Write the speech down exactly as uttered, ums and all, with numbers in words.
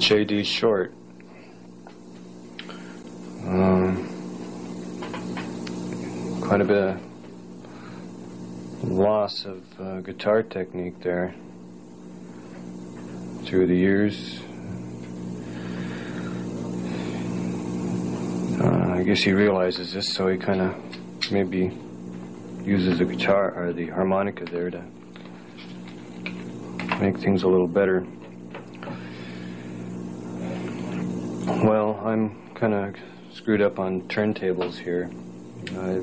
J D Short. Um, quite a bit of loss of uh, guitar technique there through the years. Uh, I guess he realizes this, so he kind of maybe uses the guitar or the harmonica there to make things a little better. Well, I'm kind of screwed up on turntables here. I